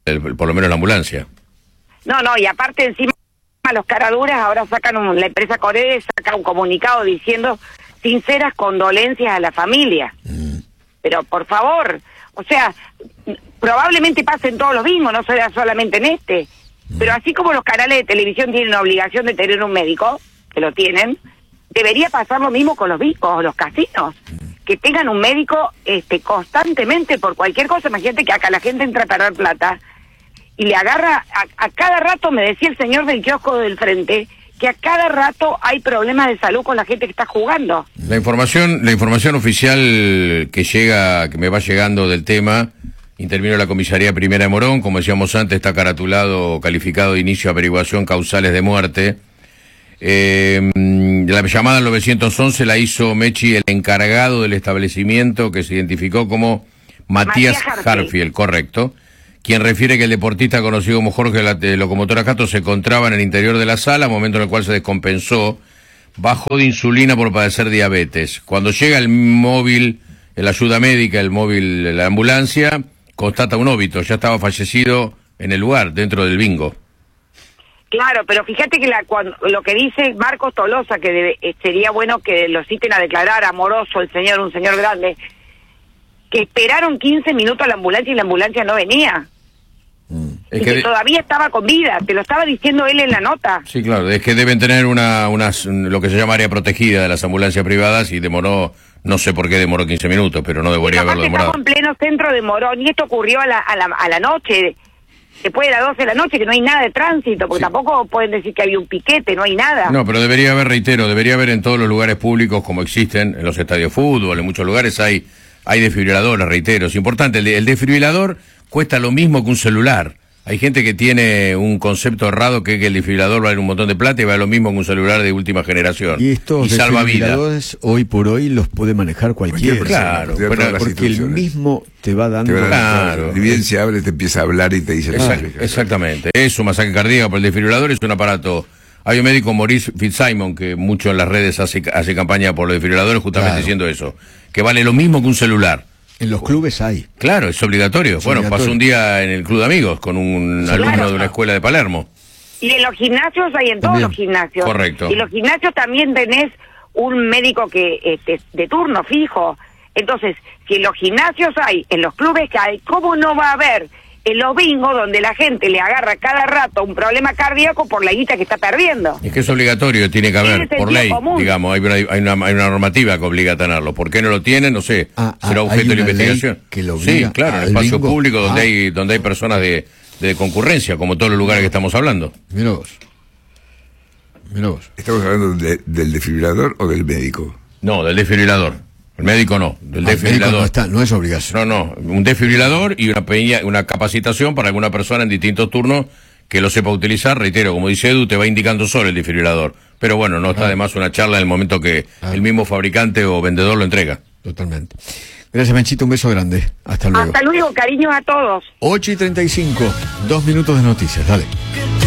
por lo menos la ambulancia. No, y aparte encima los caraduras ahora la empresa Corede saca un comunicado diciendo sinceras condolencias a la familia. Pero por favor, o sea, probablemente pase en todos los bingos, no será solamente en este. Pero así como los canales de televisión tienen la obligación de tener un médico, que lo tienen, debería pasar lo mismo con los bingos, los casinos, que tengan un médico constantemente por cualquier cosa. Imagínate que acá la gente entra a perder plata y le agarra, a cada rato, me decía el señor del kiosco del frente, que a cada rato hay problemas de salud con la gente que está jugando. La información oficial que me va llegando del tema, intervino la Comisaría Primera de Morón, como decíamos antes, está caratulado, calificado de inicio de averiguación causales de muerte. La llamada al 911 la hizo Mechi, el encargado del establecimiento, que se identificó como Matías Harfield, correcto, quien refiere que el deportista conocido como Jorge de Locomotora Castro se encontraba en el interior de la sala, momento en el cual se descompensó, bajó de insulina por padecer diabetes. Cuando llega el móvil, la ayuda médica, la ambulancia, constata un óbito, ya estaba fallecido en el lugar, dentro del bingo. Claro, pero fíjate que lo que dice Marcos Tolosa, que sería bueno que lo citen a declarar amoroso un señor grande, que esperaron 15 minutos a la ambulancia y la ambulancia no venía. Y que todavía estaba con vida, te lo estaba diciendo él en la nota. Sí, claro, es que deben tener lo que se llama área protegida de las ambulancias privadas y demoró, no sé por qué demoró 15 minutos, pero no debería haberlo demorado. Estamos en pleno centro de Morón y esto ocurrió a la noche, después de las 12 de la noche, que no hay nada de tránsito, porque tampoco pueden decir que había un piquete, no hay nada. No, pero debería haber en todos los lugares públicos como existen, en los estadios de fútbol, en muchos lugares hay desfibriladores, reitero, es importante, el desfibrilador cuesta lo mismo que un celular. Hay gente que tiene un concepto errado que el desfibrilador vale un montón de plata y vale lo mismo que un celular de última generación. Y estos desfibriladores hoy por hoy los puede manejar cualquiera. Claro, porque el mismo te va dando... Claro. Ni bien se abre, te empieza a hablar y te dice... Exactamente. Es un masaje cardíaco, pero el desfibrilador es un aparato... Hay un médico, Maurice Fitzsimon, que mucho en las redes hace campaña por los desfibriladores justamente diciendo eso, que vale lo mismo que un celular. En los clubes hay. Claro, es obligatorio. Pasó un día en el club de amigos con un alumno de una escuela de Palermo. Y en los gimnasios hay en todos los gimnasios. Correcto. Y en los gimnasios también tenés un médico que de turno fijo. Entonces, si en los gimnasios hay, en los clubes que hay, ¿cómo no va a haber en los bingos donde la gente le agarra cada rato un problema cardíaco por la guita que está perdiendo? Es que es obligatorio, tiene que haber, por ley, digamos, hay una normativa que obliga a tenerlo. ¿Por qué no lo tienen? No sé, será objeto de la investigación. Que lo obliga sí, claro, en el espacio público donde hay personas de concurrencia, como todos los lugares que estamos hablando. Mirá vos. ¿Estamos hablando del desfibrilador o del médico? No, del desfibrilador. El médico no, del desfibrilador. No es obligación. No, un desfibrilador y una capacitación para alguna persona en distintos turnos que lo sepa utilizar. Reitero, como dice Edu, te va indicando solo el desfibrilador. Pero bueno, no está además una charla en el momento que el mismo fabricante o vendedor lo entrega. Totalmente. Gracias, Menchito, un beso grande. Hasta luego. Hasta luego, cariños a todos. 8:35, 2 minutos de noticias, dale.